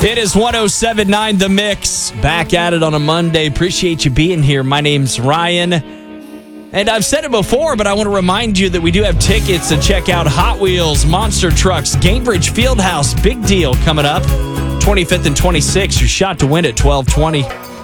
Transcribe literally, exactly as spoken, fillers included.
It is one oh seven point nine The Mix. Back at it on a Monday. Appreciate you being here. My name's Ryan. And I've said it before, but I want to remind you that we do have tickets to check out Hot Wheels, Monster Trucks, Gainbridge Fieldhouse. Big deal coming up. twenty-fifth and twenty-sixth. Your shot to win at twelve twenty.